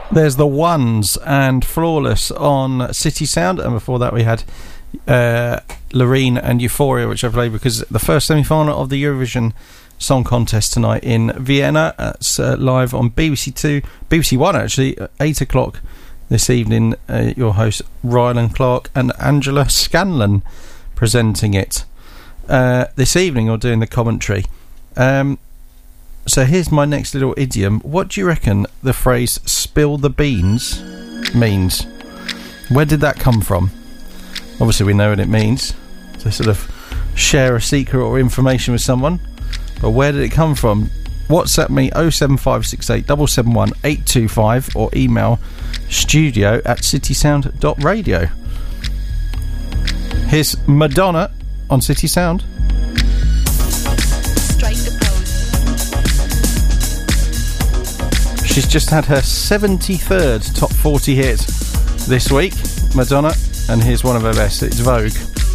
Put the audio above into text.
There's the Ones and Flawless on City Sound, and before that we had Loreen and Euphoria, which I played because the first semi-final of the Eurovision Song Contest tonight in Vienna. It's live on BBC 1 actually, at 8 o'clock this evening. Your host Rylan Clark and Angela Scanlon presenting it this evening, or doing the commentary. So here's my next little idiom. What do you reckon the phrase "spill the beans" means? Where did that come from? Obviously we know what it means, to sort of share a secret or information with someone, but where did it come from? WhatsApp me 07568 771 825 or email studio@citysound.radio. Here's Madonna on City Sound. She's just had her 73rd top 40 hit this week, Madonna, and here's one of her best. It's Vogue.